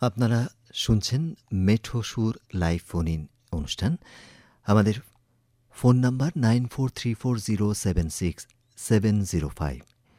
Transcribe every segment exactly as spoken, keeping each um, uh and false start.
আপনারা শুনছেন মেঠো সুর লাইভ ফোন ইন অনুষ্ঠান। আমাদের phone number nine four three four zero seven six seven zero five.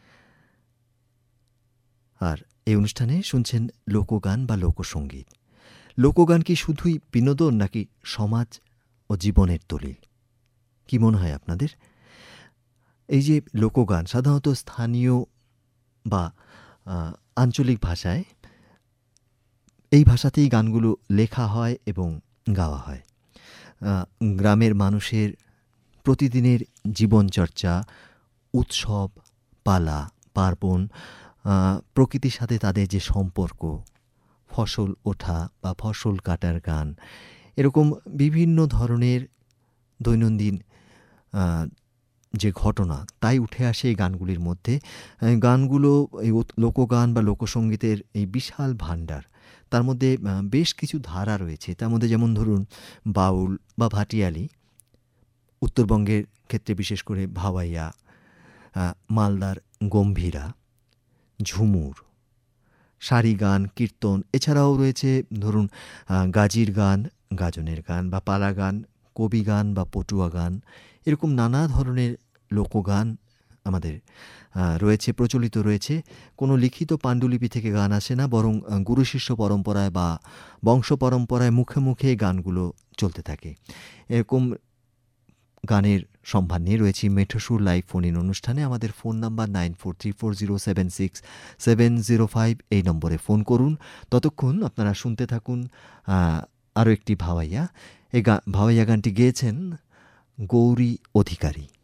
আর এই অনুষ্ঠানে শুনছেন লোকগান বা লোকসঙ্গীত। লোকগান কি শুধুই বিনোদন নাকি সমাজ ও জীবনের দলিল? কি মনে হয় আপনাদের? এই যে লোকগান সাধারণত স্থানীয় বা আহ, আঞ্চলিক ভাষায়, এই ভাষাতেই গানগুলো লেখা হয় এবং গাওয়া হয়। আহ, গ্রামের মানুষের প্রতিদিনের জীবনচর্চা, উৎসব, পালা, পার্বণ, আহ, প্রকৃতির সাথে তাদের যে সম্পর্ক, ফসল ওঠা বা ফসল কাটার গান, এরকম বিভিন্ন ধরনের দৈনন্দিন আহ, যে ঘটনা তাই উঠে আসে এই গানগুলির মধ্যে। আহ, গানগুলো এই উত- লোকগান বা লোকসঙ্গীতের এই বিশাল ভাণ্ডার, তার মধ্যে আহ, বেশ কিছু ধারা রয়েছে। তার মধ্যে যেমন ধরুন বাউল বা ভাটিয়ালি, উত্তরবঙ্গের ক্ষেত্রে বিশেষ করে ভাওয়াইয়া, আহ, মালদার গম্ভীরা, ঝুমুর, সারি গান, কীর্তন, এছাড়াও রয়েছে ধরুন আহ, গাজির গান, গাজনের গান বা পালা গান, কবি গান বা পটুয়া গান, এরকম নানা ধরনের লোকগান আমাদের আহ, রয়েছে, প্রচলিত রয়েছে। কোনো লিখিত পাণ্ডুলিপি থেকে গান আসে না, বরং আহ, গুরু শিষ্য পরম্পরায় বা বংশ পরম্পরায় মুখে মুখে গানগুলো চলতে থাকে। এরকম গানের সম্ভার নিয়ে রয়েছি মেঠোসুর লাইভ ফোন ইন অনুষ্ঠানে। আমাদের phone number nine four three four zero seven six seven zero five, এই নম্বরে ফোন করুন। ততক্ষণ আপনারা শুনতে থাকুন আহ, আরও একটি ভাওয়াইয়া। এই গা ভাওয়াইয়া গানটি গেয়েছেন গৌরী অধিকারী।